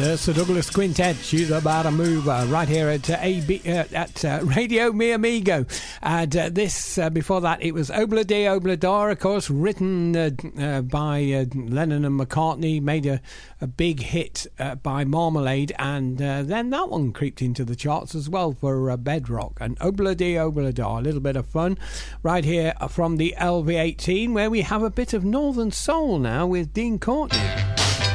The Sir Douglas Quintet, She's About a Mover, right here at Radio Mi Amigo. And this, before that, it was Obla Di Oblador, of course, written by Lennon and McCartney, made a big hit by Marmalade, and then that one creeped into the charts as well for Bedrock. And Obla Di Oblador, a little bit of fun, right here from the LV18, where we have a bit of Northern Soul now with Dean Courtney.